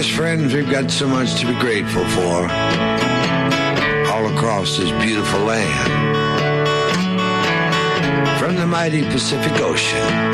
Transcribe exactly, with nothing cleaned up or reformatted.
Yes, friends, we've got so much to be grateful for all across this beautiful land. From the mighty Pacific Ocean